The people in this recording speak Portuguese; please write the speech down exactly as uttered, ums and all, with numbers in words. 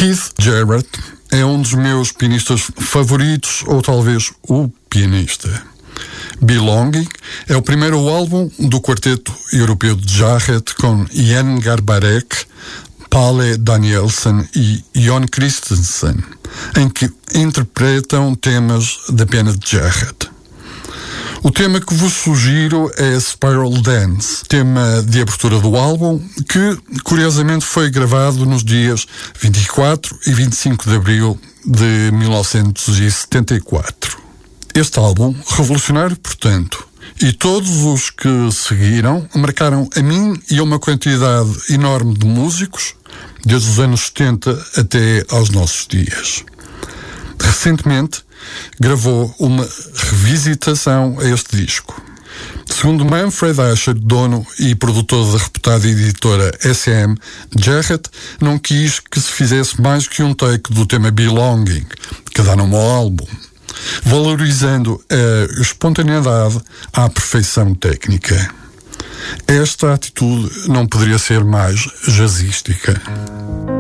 Keith Jarrett é um dos meus pianistas favoritos, ou talvez o pianista. Belonging é o primeiro álbum do quarteto europeu de Jarrett com Jan Garbarek, Palle Danielsen e Jon Christensen, em que interpretam temas da pena de Jarrett. O tema que vos sugiro é Spiral Dance, tema de abertura do álbum, que curiosamente foi gravado nos dias vinte e quatro e vinte e cinco de abril de mil novecentos e setenta e quatro. Este álbum, revolucionário, portanto, e todos os que seguiram marcaram a mim e a uma quantidade enorme de músicos, desde os anos setenta até aos nossos dias. Recentemente, gravou uma revisitação a este disco. Segundo Manfred Asher, dono e produtor da reputada editora S M, Jarrett não quis que se fizesse mais que um take do tema Belonging, que dá nome ao álbum, valorizando a espontaneidade à perfeição técnica. Esta atitude não poderia ser mais jazzística.